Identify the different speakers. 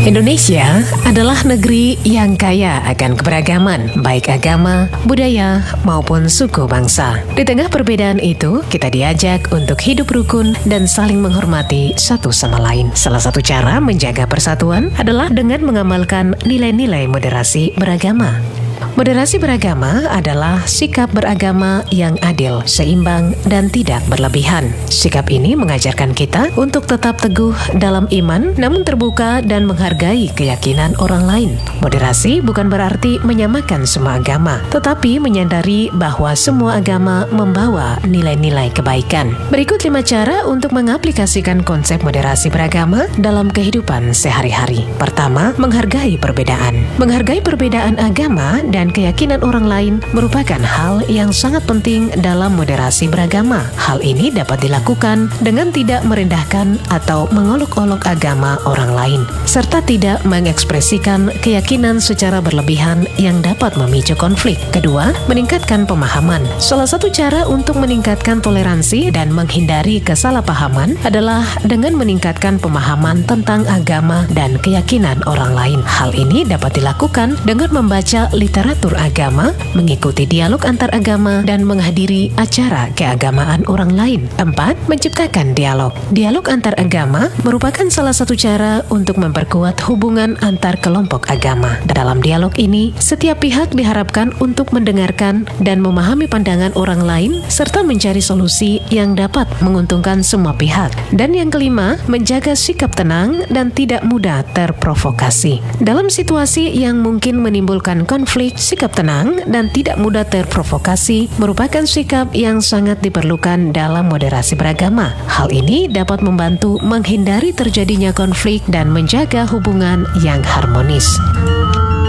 Speaker 1: Indonesia adalah negeri yang kaya akan keberagaman, baik agama, budaya, maupun suku bangsa. Di tengah perbedaan itu, kita diajak untuk hidup rukun dan saling menghormati satu sama lain. Salah satu cara menjaga persatuan adalah dengan mengamalkan nilai-nilai moderasi beragama. Moderasi beragama adalah sikap beragama yang adil, seimbang, dan tidak berlebihan. Sikap ini mengajarkan kita untuk tetap teguh dalam iman, namun terbuka dan menghargai keyakinan orang lain. Moderasi bukan berarti menyamakan semua agama, tetapi menyadari bahwa semua agama membawa nilai-nilai kebaikan. Berikut 5 cara untuk mengaplikasikan konsep moderasi beragama dalam kehidupan sehari-hari. Pertama, menghargai perbedaan. Menghargai perbedaan agama dan keyakinan orang lain merupakan hal yang sangat penting dalam moderasi beragama. Hal ini dapat dilakukan dengan tidak merendahkan atau mengolok-olok agama orang lain, serta tidak mengekspresikan keyakinan secara berlebihan yang dapat memicu konflik. Kedua, meningkatkan pemahaman. Salah satu cara untuk meningkatkan toleransi dan menghindari kesalahpahaman adalah dengan meningkatkan pemahaman tentang agama dan keyakinan orang lain. Hal ini dapat dilakukan dengan membaca literatur agama, mengikuti dialog antar agama, dan menghadiri acara keagamaan orang lain. 4. Menciptakan dialog. Dialog antar agama merupakan salah satu cara untuk memperkuat hubungan antar kelompok agama. Dalam dialog ini, setiap pihak diharapkan untuk mendengarkan dan memahami pandangan orang lain, serta mencari solusi yang dapat menguntungkan semua pihak. Dan yang kelima, menjaga sikap tenang dan tidak mudah terprovokasi. Dalam situasi yang mungkin menimbulkan konflik, sikap tenang dan tidak mudah terprovokasi merupakan sikap yang sangat diperlukan dalam moderasi beragama. Hal ini dapat membantu menghindari terjadinya konflik dan menjaga hubungan yang harmonis.